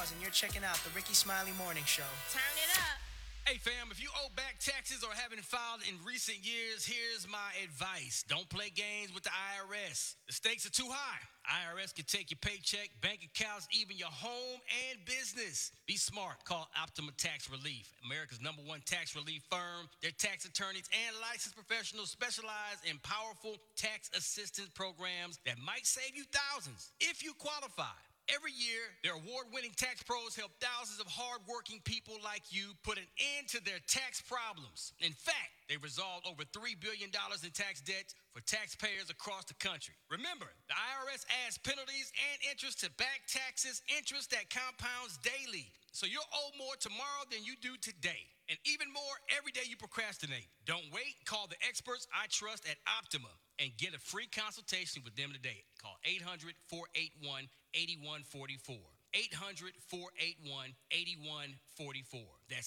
Charles, and you're checking out the Ricky Smiley Morning Show. Turn it up. Hey fam, if you owe back taxes or haven't filed in recent years, here's my advice. Don't play games with the IRS. The stakes are too high. IRS can take your paycheck, bank accounts, even your home and business. Be smart. Call Optima Tax Relief, America's #1 tax relief firm. Their tax attorneys and licensed professionals specialize in powerful tax assistance programs that might save you thousands if you qualify. Every year, their award-winning tax pros help thousands of hard-working people like you put an end to their tax problems. In fact, they resolved over $3 billion in tax debt for taxpayers across the country. Remember, the IRS adds penalties and interest to back taxes, interest that compounds daily. So you'll owe more tomorrow than you do today. And even more every day you procrastinate. Don't wait. Call the experts I trust at Optima and get a free consultation with them today. Call 800-481-8144. 800-481-8144. That's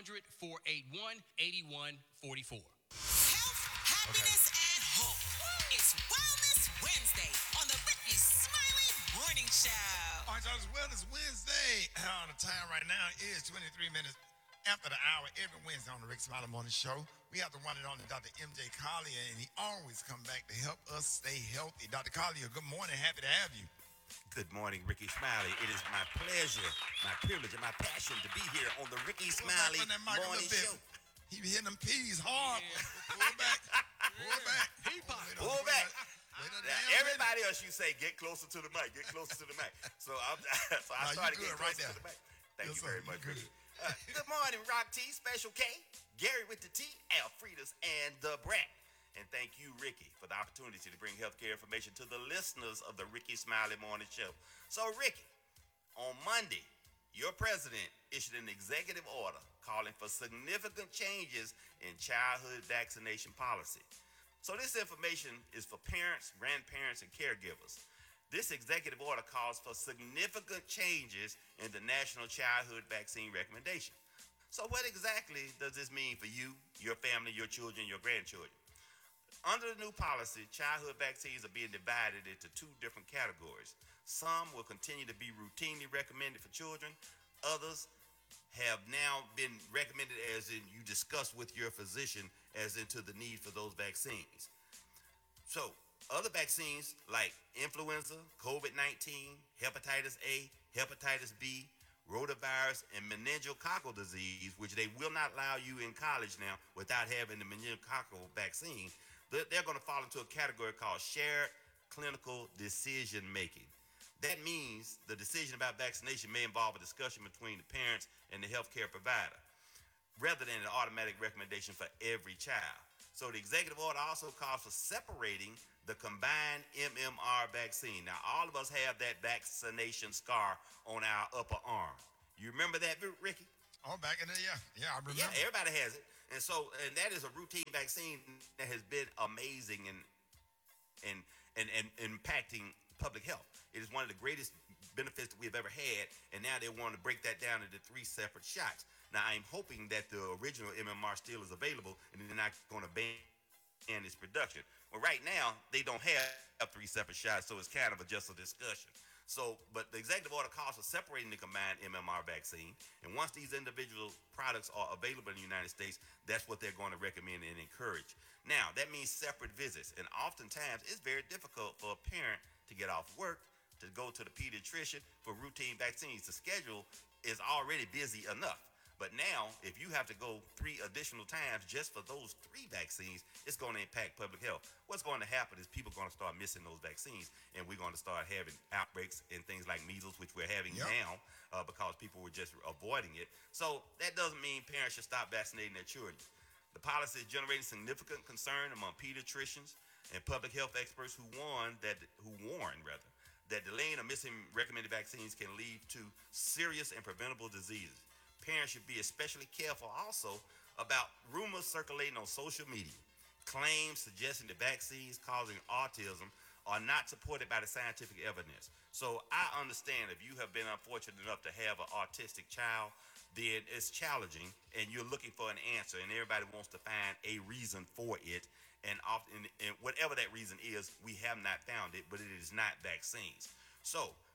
800-481-8144. Health, happiness, and hope. It's Wellness Wednesday on the Ricky Smiley Morning Show. All right, y'all, it's Wellness Wednesday. The time right now is 23 minutes after the hour. Every Wednesday on the Ricky Smiley Morning Show, we have to run it on to Dr. M.J. Collier, and he always come back to help us stay healthy. Dr. Collier, good morning. Happy to have you. Good morning, Ricky Smiley. It is my pleasure, my privilege, and my passion to be here on the Ricky Smiley Morning Show. He be hitting them peas hard. Pull back. Pull back. Pull back. Everybody else, you say, get closer to the mic. Get closer to the mic. So I started getting closer to the mic. Thank you very much, Ricky. Good morning, Rock T, Special K, Gary with the T, Alfredas, and the Brat. And thank you, Ricky, for the opportunity to bring healthcare information to the listeners of the Ricky Smiley Morning Show. So, Ricky, on Monday, your president issued an executive order calling for significant changes in childhood vaccination policy. So this information is for parents, grandparents, and caregivers. This executive order calls for significant changes in the National Childhood Vaccine Recommendation. So what exactly does this mean for you, your family, your children, your grandchildren? Under the new policy, childhood vaccines are being divided into two different categories. Some will continue to be routinely recommended for children. Others have now been recommended as in you discuss with your physician as into the need for those vaccines. So other vaccines like influenza, COVID-19, hepatitis A, hepatitis B, rotavirus, and meningococcal disease, which they will not allow you in college now without having the meningococcal vaccine, they're going to fall into a category called shared clinical decision making. That means the decision about vaccination may involve a discussion between the parents and the healthcare provider, rather than an automatic recommendation for every child. So the executive order also calls for separating the combined MMR vaccine. Now, all of us have that vaccination scar on our upper arm. You remember that, Ricky? Oh, back in the, yeah, I remember. Yeah, everybody has it. And that is a routine vaccine that has been amazing and impacting public health. It is one of the greatest benefits that we've ever had, and now they want to break that down into 3 separate shots. Now, I'm hoping that the original MMR still is available, and they're not going to ban its production. Well, right now, they don't have 3 separate shots, so it's kind of just a discussion. But the executive order calls for separating the combined MMR vaccine, and once these individual products are available in the United States, that's what they're going to recommend and encourage. Now, that means separate visits, and oftentimes it's very difficult for a parent to get off work, to go to the pediatrician for routine vaccines. The schedule is already busy enough. But now, if you have to go 3 additional times just for those 3 vaccines, it's going to impact public health. What's going to happen is people are going to start missing those vaccines, and we're going to start having outbreaks and things like measles, which we're having now because people were just avoiding it. So that doesn't mean parents should stop vaccinating their children. The policy is generating significant concern among pediatricians and public health experts who warn that delaying or missing recommended vaccines can lead to serious and preventable diseases. Parents should be especially careful also about rumors circulating on social media, claims suggesting that vaccines causing autism are not supported by the scientific evidence. So I understand if you have been unfortunate enough to have an autistic child, then it's challenging and you're looking for an answer, and everybody wants to find a reason for it. And often, and whatever that reason is, we have not found it, but it is not vaccines. So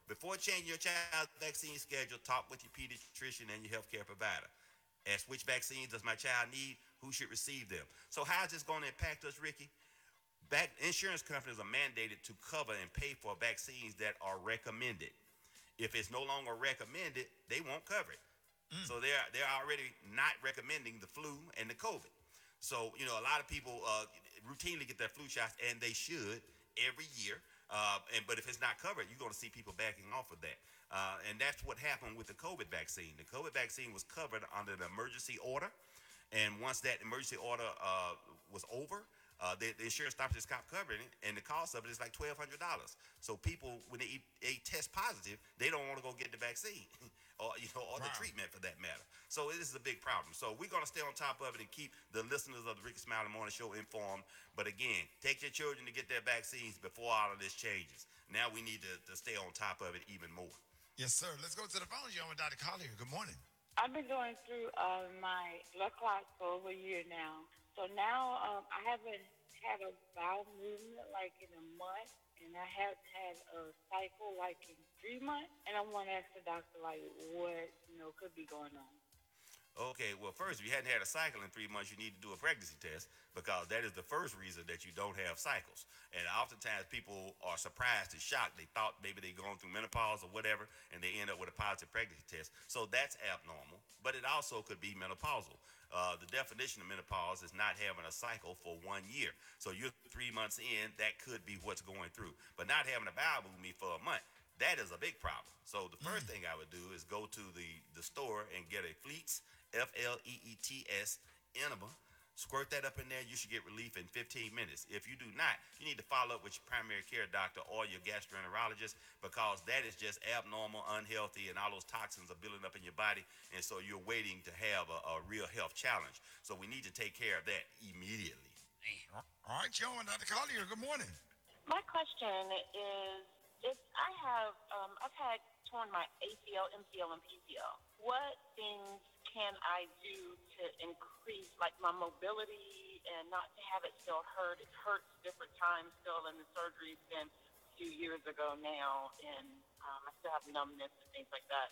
before changing your child's vaccine schedule, talk with your pediatrician and your healthcare provider. Ask which vaccines does my child need, who should receive them. So how is this going to impact us, Ricky? Insurance companies are mandated to cover and pay for vaccines that are recommended. If it's no longer recommended, they won't cover it. So they're already not recommending the flu and the COVID. So, you know, a lot of people routinely get their flu shots, and they should every year. But if it's not covered, you're going to see people backing off of that. And that's what happened with the COVID vaccine. The COVID vaccine was covered under the emergency order. And once that emergency order was over, the insurance company stopped covering it, and the cost of it is like $1,200. So people, when they test positive, they don't want to go get the vaccine or the treatment for that matter. So this is a big problem. So we're going to stay on top of it and keep the listeners of the Ricky Smiley Morning Show informed. But again, take your children to get their vaccines before all of this changes. Now we need to stay on top of it even more. Yes, sir. Let's go to the phone. You're on with Dr. Collier. Good morning. I've been going through my blood clots for over a year now. So now I haven't had a bowel movement like in a month, and I haven't had a cycle like in 3 months. And I want to ask the doctor like what could be going on. Okay, well, first, if you hadn't had a cycle in 3 months, you need to do a pregnancy test because that is the first reason that you don't have cycles. And oftentimes people are surprised and shocked. They thought maybe they're going through menopause or whatever, and they end up with a positive pregnancy test. So that's abnormal, but it also could be menopausal. The definition of menopause is not having a cycle for 1 year. So you're 3 months in, that could be what's going through. But not having a bowel movement for a month, that is a big problem. So the first thing I would do is go to the store and get a Fleets, Fleets enema. Squirt that up in there. You should get relief in 15 minutes. If you do not, you need to follow up with your primary care doctor or your gastroenterologist because that is just abnormal, unhealthy, and all those toxins are building up in your body. And so you're waiting to have a real health challenge. So we need to take care of that immediately. All right, Joe and Dr. Collier, good morning. My question is, if I've had torn my ACL, MCL, and PCL. What things can I do to increase like my mobility and not to have it still hurt? It hurts different times still, and the surgery's been a few years ago now, and I still have numbness and things like that.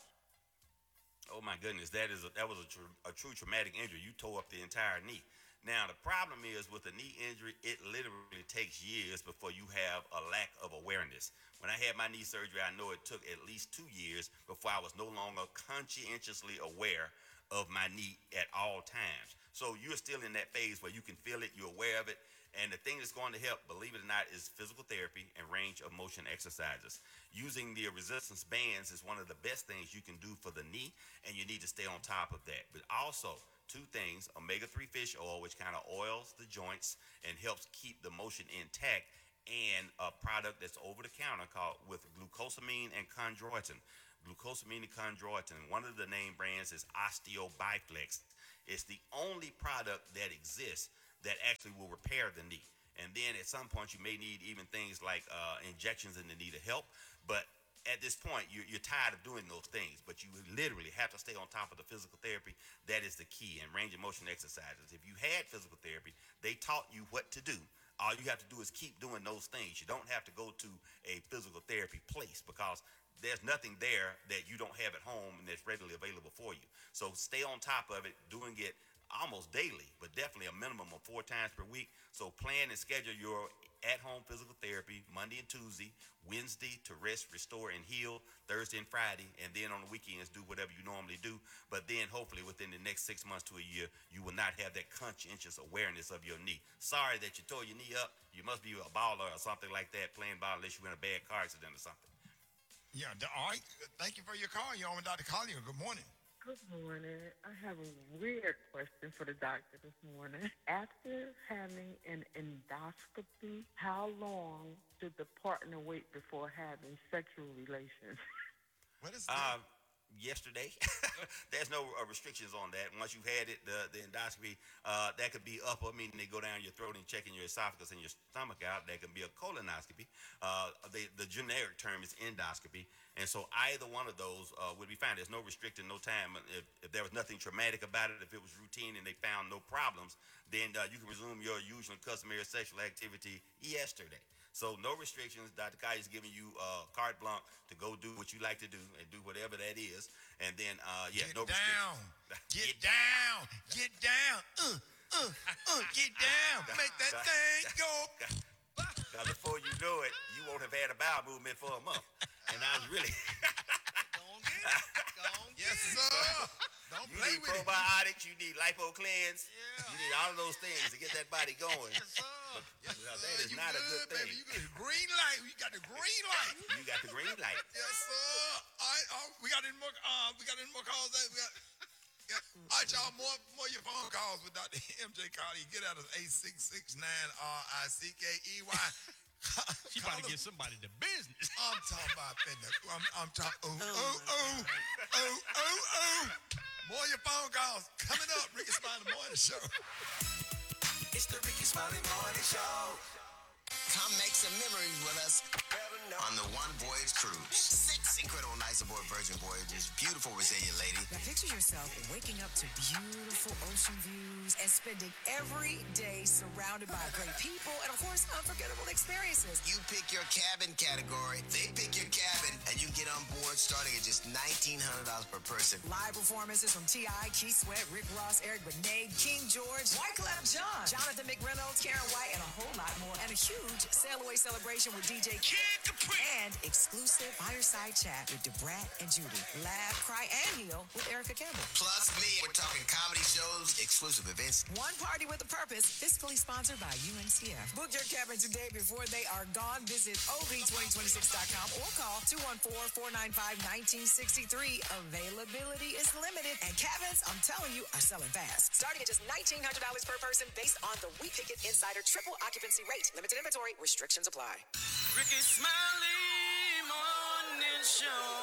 Oh my goodness, that was a true traumatic injury. You tore up the entire knee. Now the problem is with a knee injury, it literally takes years before you have a lack of awareness. When I had my knee surgery, I know it took at least 2 years before I was no longer conscientiously aware of my knee at all times. So you're still in that phase where you can feel it, you're aware of it, and the thing that's going to help, believe it or not, is physical therapy and range of motion exercises. Using the resistance bands is one of the best things you can do for the knee, and you need to stay on top of that. But also, 2 things, omega-3 fish oil, which kind of oils the joints and helps keep the motion intact, and a product that's over-the-counter called with glucosamine and chondroitin. Glucosamine and chondroitin, one of the name brands is OsteoBiflex. It's the only product that exists that actually will repair the knee. And then at some point you may need even things like injections in the knee to help. But at this point, you're tired of doing those things, but you literally have to stay on top of the physical therapy. That is the key, and range of motion exercises. If you had physical therapy, they taught you what to do. All you have to do is keep doing those things. You don't have to go to a physical therapy place because there's nothing there that you don't have at home and that's readily available for you. So stay on top of it, doing it almost daily, but definitely a minimum of 4 times per week. So plan and schedule your at-home physical therapy Monday and Tuesday, Wednesday to rest, restore, and heal, Thursday and Friday, and then on the weekends do whatever you normally do. But then hopefully within the next 6 months to a year, you will not have that conscientious awareness of your knee. Sorry that you tore your knee up. You must be a baller or something like that, playing ball unless you were in a bad car accident or something. Yeah, all right. Thank you for your call. You're on with Dr. Collier. Good morning. Good morning. I have a weird question for the doctor this morning. After having an endoscopy, how long should the partner wait before having sexual relations? What is that? Yesterday. There's no restrictions on that. Once you've had it, the endoscopy, that could be upper, meaning they go down your throat and checking your esophagus and your stomach out. That can be a colonoscopy. The generic term is endoscopy. And so either one of those would be fine. There's no restricting, no time. If there was nothing traumatic about it, if it was routine and they found no problems, then you can resume your usual and customary sexual activity yesterday. So no restrictions. Dr. Kai is giving you carte blanche to go do what you like to do and do whatever that is. And then, no restrictions. Get down. Get down. Get down. Make that thing go. Because before you know it, you won't have had a bowel movement for a month. And I was really... Yes, sir. Don't play with it. You need probiotics. You need lipo cleanse. Yeah. You need all of those things to get that body going. Yes, sir. That is not a good thing. Baby. You got the green light. You got the green light. You got the green light. Yes, sir. All right, we got any more. We got any more calls? All right, y'all. More your phone calls with Dr. MJ Carly. Get out of 866-9-RICKEY. She about to get somebody to business. I'm talking about I'm talking. More your phone calls coming up. Ricky Smiley Morning Show. It's the Ricky Smiley Morning Show. Come make some memories with us on the One Voyage Cruise. 6 incredible nights aboard Virgin Voyages. Beautiful, resilient lady. Now picture yourself waking up to beautiful ocean views and spending every day surrounded by great people and, of course, unforgettable experiences. You pick your cabin category, they pick your cabin, and you get on board starting at just $1,900 per person. Live performances from T.I., Keith Sweat, Rick Ross, Eric Benet, King George, Wyclef Jean, Jonathan McReynolds, Karen White, and a whole lot more. And a huge sail-away celebration with DJ Kid Capri. And exclusive fireside chat with DeBrat and Judy. Laugh, cry, and heal with Erica Campbell. Plus me. We're talking comedy shows, exclusive events. One party with a purpose, fiscally sponsored by UNCF. Book your cabin today before they are gone. Visit OV2026.com or call 214-495-1963. Availability is limited, and cabins, I'm telling you, are selling fast. Starting at just $1,900 per person based on the We Pick It Insider triple occupancy rate. Limited inventory, restrictions apply. Ricky Smiley Morning Show.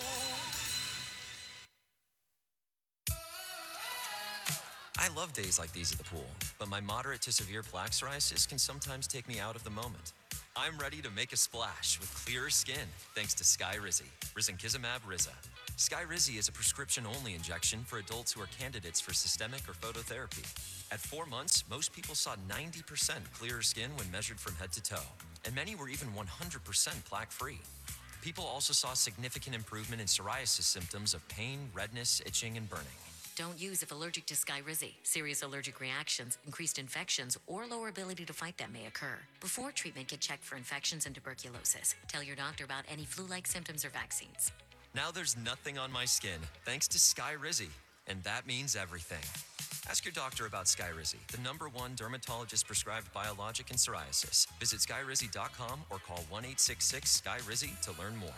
I love days like these at the pool, but my moderate to severe plaque psoriasis can sometimes take me out of the moment. I'm ready to make a splash with clearer skin thanks to Skyrizi, Risankizumab Riza. Skyrizi is a prescription-only injection for adults who are candidates for systemic or phototherapy. At 4 months, most people saw 90% clearer skin when measured from head to toe, and many were even 100% plaque-free. People also saw significant improvement in psoriasis symptoms of pain, redness, itching, and burning. Don't use if allergic to Skyrizi. Serious allergic reactions, increased infections, or lower ability to fight them may occur. Before treatment, get checked for infections and tuberculosis. Tell your doctor about any flu-like symptoms or vaccines. Now there's nothing on my skin thanks to Skyrizi, and that means everything. Ask your doctor about Skyrizi, the #1 dermatologist-prescribed biologic in psoriasis. Visit Skyrizi.com or call 1-866-SKY-RIZI to learn more.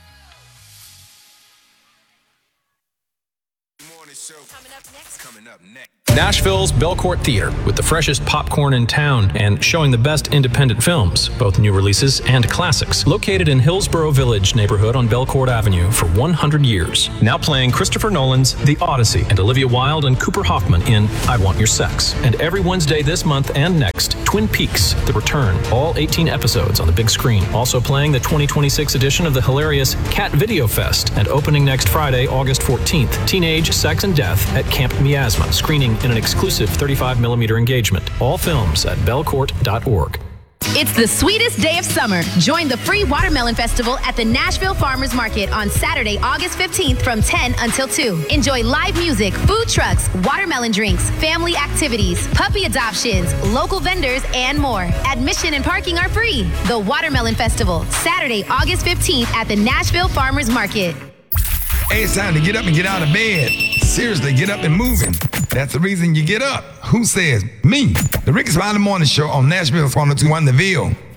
Morning show. Coming up next. Nashville's Belcourt Theater, with the freshest popcorn in town and showing the best independent films, both new releases and classics. Located in Hillsborough Village neighborhood on Belcourt Avenue for 100 years. Now playing Christopher Nolan's The Odyssey and Olivia Wilde and Cooper Hoffman in I Want Your Sex. And every Wednesday this month and next, Twin Peaks: The Return. All 18 episodes on the big screen. Also playing the 2026 edition of the hilarious Cat Video Fest, and opening next Friday, August 14th, Teenage Sex and Death at Camp Miasma, screening in an exclusive 35mm engagement. All films at belcourt.org. It's the sweetest day of summer. Join the free Watermelon Festival at the Nashville Farmers Market on Saturday, August 15th from 10 until 2. Enjoy live music, food trucks, watermelon drinks, family activities, puppy adoptions, local vendors, and more. Admission and parking are free. The Watermelon Festival, Saturday, August 15th at the Nashville Farmers Market. Hey, it's time to get up and get out of bed. Seriously, get up and moving. That's the reason you get up. Who says? Me. The Ricky Smiley Morning Show on Nashville's 102.1 The Ville.